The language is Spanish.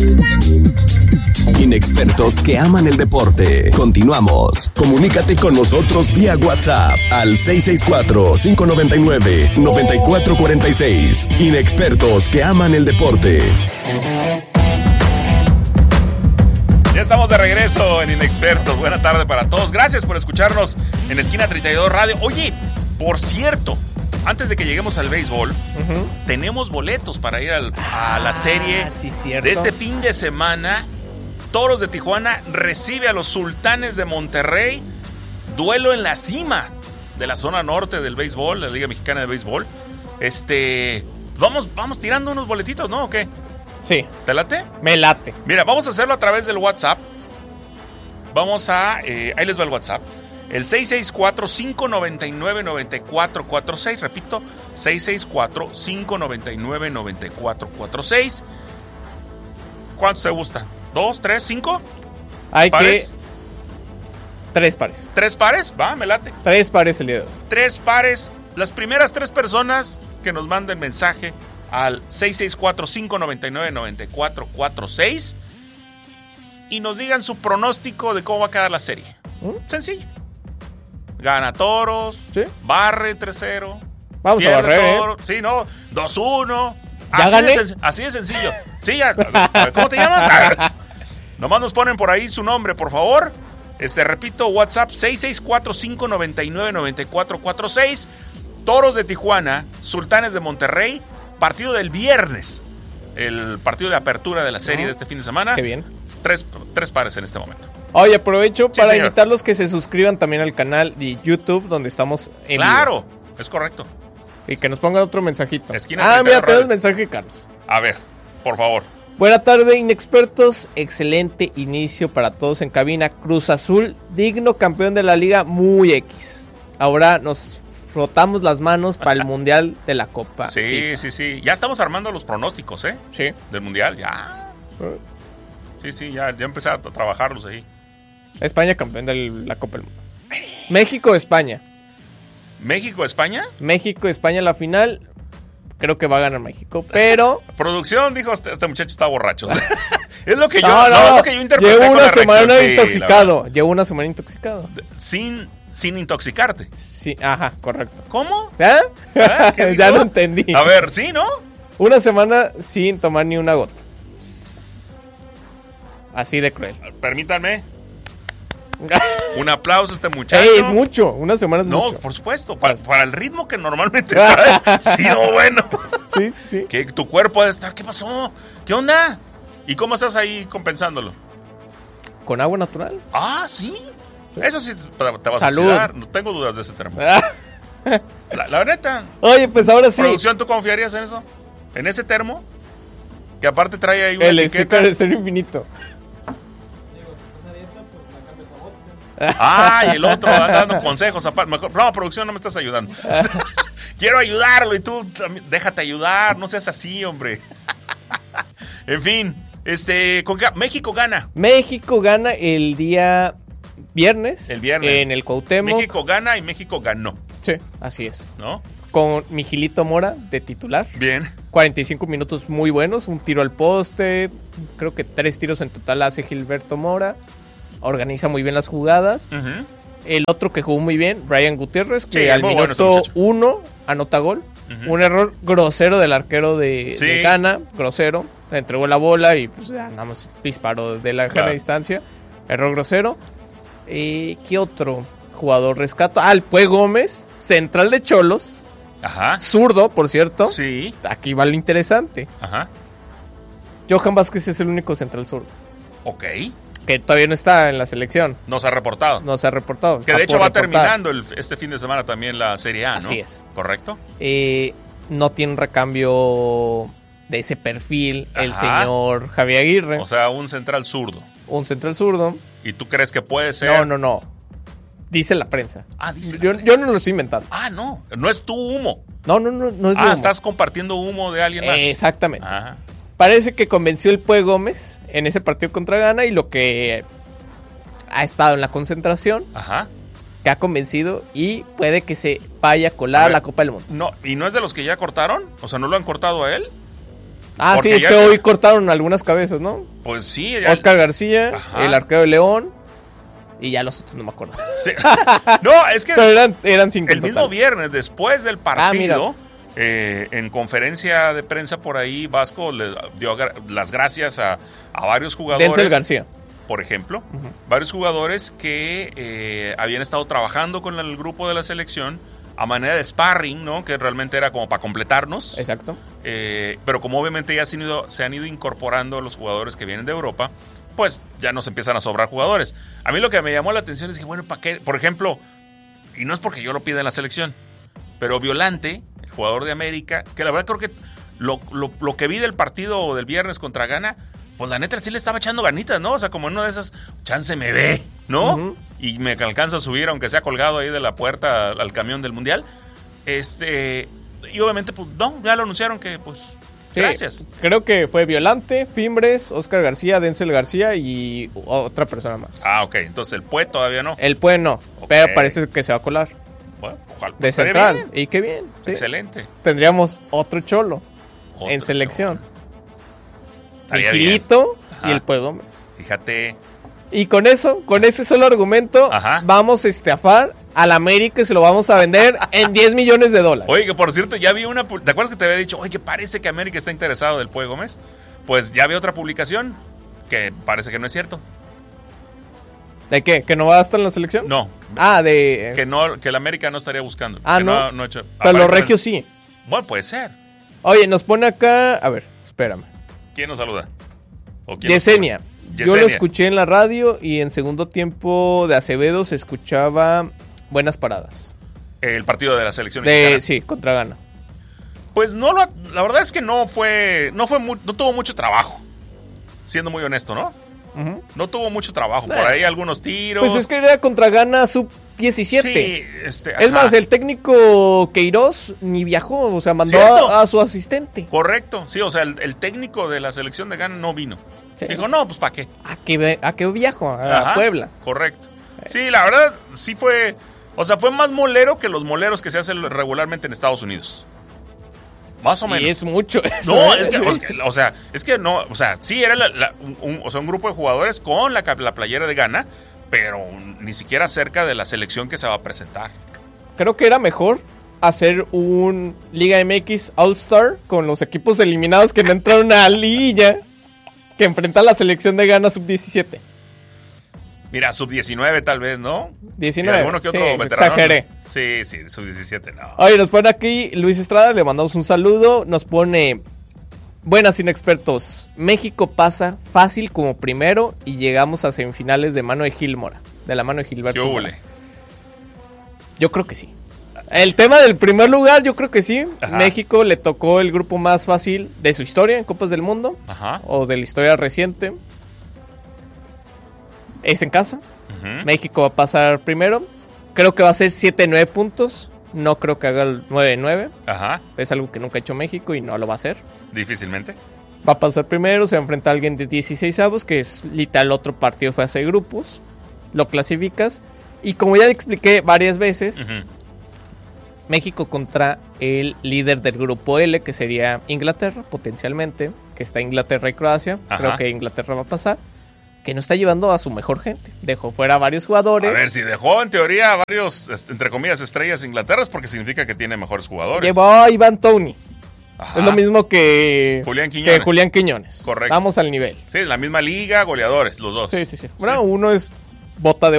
Inexpertos que aman el deporte. Continuamos. Comunícate con nosotros vía WhatsApp al 664-599-9446. Inexpertos que aman el deporte. Ya estamos de regreso en Inexpertos. Buena tarde para todos. Gracias por escucharnos en Esquina 32 Radio. Oye, por cierto, antes de que lleguemos al béisbol, tenemos boletos para ir a la serie de este fin de semana. Toros de Tijuana recibe a los Sultanes de Monterrey. Duelo en la cima de la zona norte del béisbol, la Liga Mexicana de Béisbol. Vamos tirando unos boletitos, ¿no? ¿O qué? Sí. ¿Te late? Me late. Mira, vamos a hacerlo a través del WhatsApp. Ahí les va el WhatsApp. El 664-599-9446. Repito, 664-599-9446. ¿Cuántos te gustan? ¿2, 3, 5? Hay ¿Pares? que... 3 pares. ¿3 pares? Va, me late. 3 pares el día de hoy. 3 pares. Las primeras 3 personas que nos manden mensaje al 664-599-9446 y nos digan su pronóstico de cómo va a quedar la serie. Sencillo. Gana Toros, ¿Sí? barre 3-0. Vamos a barrer, Toros. Sí, no, 2-1. ¿Ya gané? Así de sencillo. Sí, ya. ¿Cómo te llamas? Nomás nos ponen por ahí su nombre, por favor. Repito, WhatsApp 664-599-9446. Toros de Tijuana, Sultanes de Monterrey. Partido del viernes. El partido de apertura de la serie de este fin de semana. Qué bien. 3 pares en este momento. Oye, aprovecho para señor. invitarlos que se suscriban también al canal de YouTube donde estamos en Claro, vivo. es correcto. Y que nos pongan otro mensajito. Esquina 32 mira, Radio. tenemos mensaje, Carlos. A ver, por favor. Buena tarde, Inexpertos. Excelente inicio para todos en cabina. Cruz Azul, digno campeón de la Liga, muy X. Ahora nos frotamos las manos para el Mundial de la Copa. Sí. Ya estamos armando los pronósticos, ¿eh? Sí. Del Mundial, ya. Sí, ya empecé a trabajarlos ahí. España campeón de la Copa del Mundo. México-España. ¿México-España? México-España la final. Creo que va a ganar México, pero... Producción dijo, este muchacho está borracho. Es lo que yo, No, es lo que yo interpreté. Llevo con una la semana reacción. intoxicado. Llevo una semana intoxicado. Sin intoxicarte. Sí, ajá, correcto. ¿Cómo? ¿Eh? ¿Qué dijo? Ya lo entendí. A ver, ¿sí, no? Una semana sin tomar ni una gota. Así de cruel. Permítanme. Un aplauso a este muchacho. Es mucho. Una semana es mucho. No, por supuesto. Para el ritmo que normalmente trae. Sí, bueno. Sí. Que tu cuerpo debe estar. ¿Qué pasó? ¿Qué onda? ¿Y cómo estás ahí compensándolo? ¿Con agua natural? Ah, ¿sí? Eso sí te vas Salud. a oxidar. No tengo dudas de ese termo. La neta. Oye, pues ahora sí. ¿Producción, tú confiarías en eso? ¿En ese termo? Que aparte trae ahí una El etiqueta. sticker de Ser Infinito. Ah, y el otro dando consejos aparte. No, producción, no me estás ayudando. Quiero ayudarlo y tú también, déjate ayudar, no seas así, hombre. En fin, México gana. México gana el día viernes. El viernes. En el Cuauhtémoc. México gana y México ganó. Sí, así es. ¿No? Con Miguelito Mora de titular. Bien. 45 minutos muy buenos, un tiro al poste, creo que 3 tiros en total hace Gilberto Mora. Organiza muy bien las jugadas. Uh-huh. El otro que jugó muy bien, Brian Gutiérrez, que Sí, al muy bueno minuto ese 1 anota gol. Uh-huh. Un error grosero del arquero de Sí. Ghana, grosero. Le entregó la bola y pues ya nada más disparó de la Claro. distancia. Error grosero. ¿Qué otro jugador rescato? El Pue Gómez, central de Cholos. Ajá. Zurdo, por cierto. Sí. Aquí va lo interesante. Ajá. Johan Vázquez es el único central zurdo Ok. que todavía no está en la selección. Nos ha reportado. No se ha reportado. Que está de hecho por va reportar. terminando este fin de semana también la Serie A, ¿no? Así es. ¿Correcto? No tiene un recambio de ese perfil el Ajá. señor Javier Aguirre. O sea, un central zurdo. Un central zurdo. ¿Y tú crees que puede ser? No. Dice la prensa. Ah, dice la Yo prensa. no lo estoy inventando. Ah, no. No es tu humo. No es de humo. Estás compartiendo humo de alguien más. Exactamente. Ajá. Parece que convenció el Pue Gómez en ese partido contra Ghana y lo que ha estado en la concentración, Ajá. que ha convencido y puede que se vaya a colar A ver, la Copa del Mundo. No, ¿y no es de los que ya cortaron? O sea, ¿no lo han cortado a él? Ah, Porque sí, es ya- que hoy cortaron algunas cabezas, ¿no? Pues sí. Oscar García, Ajá. el arquero de León, y ya los otros no me acuerdo. Sí. No, es que Pero eran 5 el en mismo total. viernes, después del Ah, mira. partido, en conferencia de prensa por ahí, Vasco le dio las gracias a varios jugadores. Denzel García. Por ejemplo, varios jugadores que habían estado trabajando con el grupo de la selección a manera de sparring, ¿no? Que realmente era como para completarnos. Exacto. Pero como obviamente ya se han ido incorporando los jugadores que vienen de Europa, pues ya nos empiezan a sobrar jugadores. A mí lo que me llamó la atención es que, bueno, ¿para qué? Por ejemplo, y no es porque yo lo pida en la selección, pero Violante, el jugador de América, que la verdad creo que lo que vi del partido del viernes contra Ghana, pues la neta sí le estaba echando ganitas, ¿no? O sea, como en una de esas, chance me ve, ¿no? Ujú. Y me alcanzo a subir, aunque sea colgado ahí de la puerta al camión del Mundial. Y obviamente, pues, no, ya lo anunciaron que, pues, Sí, gracias. creo que fue Violante, Fimbres, Oscar García, Denzel García y otra persona más. Ah, ok, entonces el PUE todavía no. El PUE no, Ok. pero parece que se va a colar. Bueno, ojalá. De Estaría central. bien. Y qué bien. Sí. Excelente. Tendríamos otro cholo Otro en selección. Estaría El bien. Gilito y Ajá. el PUE Gómez. Fíjate. Y con ese solo argumento, Ajá. vamos a estafar al América y se lo vamos a vender en $10 millones. Oye, que por cierto, ya vi una... ¿Te acuerdas que te había dicho, oye, que parece que América está interesado del PUE Gómez? Pues ya vi otra publicación que parece que no es cierto. ¿De qué? ¿Que no va a estar en la selección? No, Ah, de... que el América no estaría buscando. Ah, que ¿no? ha hecho, Pero los aparentemente- regios sí. Bueno, puede ser. Oye, nos pone acá... A ver, espérame. ¿Quién nos saluda? ¿O quién nos Yesenia. pone? Yo lo Yesenia. escuché en la radio y en segundo tiempo de Acevedo se escuchaba buenas paradas. El partido de la selección mexicana. Sí, contra Ghana. Pues la verdad es que no tuvo mucho trabajo. Siendo muy honesto, ¿no? Ujú. No tuvo mucho trabajo. Por ahí algunos tiros. Pues es que era contra Ghana sub-17. Sí, Es ajá. más, el técnico Queiroz ni viajó, o sea, mandó ¿Cierto? a su asistente. Correcto, sí, o sea, el técnico de la selección de Ghana no vino. Sí. Dijo, no, pues ¿para qué? ¿A qué viajo? A Ajá, Puebla. Correcto. Sí, la verdad, sí fue... O sea, fue más molero que los moleros que se hacen regularmente en Estados Unidos. Más o menos. Y es mucho eso. No, ¿eh? es que no, o sea, sí era un grupo de jugadores con la playera de Ghana, pero ni siquiera cerca de la selección que se va a presentar. Creo que era mejor hacer un Liga MX All-Star con los equipos eliminados que no entraron a la liguilla que enfrentar a la selección de Ghana sub-17. Mira, sub-19 tal vez, ¿no? 19. Y alguno que otro Sí, veterano. exageré. Sí, sub-17 no. Oye, nos pone aquí Luis Estrada, le mandamos un saludo. Nos pone, buenas inexpertos, México pasa fácil como primero y llegamos a semifinales de mano de Gil Mora, de la mano de Gilberto ¿Qué Mora. hule? Yo creo que sí. El tema del primer lugar, yo creo que sí. Ajá. México le tocó el grupo más fácil de su historia en Copas del Mundo. Ajá. O de la historia reciente. Es en casa. Ujú. México va a pasar primero. Creo que va a ser 7-9 puntos. No creo que haga el 9-9. Ajá. Es algo que nunca ha hecho México y no lo va a hacer. Difícilmente. Va a pasar primero, se va a enfrentar a alguien de 16avos, que es literal otro partido fase de grupos. Lo clasificas. Y como ya expliqué varias veces, Ujú. México contra el líder del grupo L, que sería Inglaterra, potencialmente, que está Inglaterra y Croacia. Ajá. Creo que Inglaterra va a pasar. Que no está llevando a su mejor gente. Dejó fuera a varios jugadores. A ver, si dejó en teoría varios, entre comillas, estrellas Inglaterra es porque significa que tiene mejores jugadores. Llevó a Ivan Toney. Ajá. Es lo mismo que Julián Quiñones. Julián Quiñones. Correcto. Vamos al nivel. Sí, es la misma liga, goleadores, los dos. Sí. Bueno, uno es bota de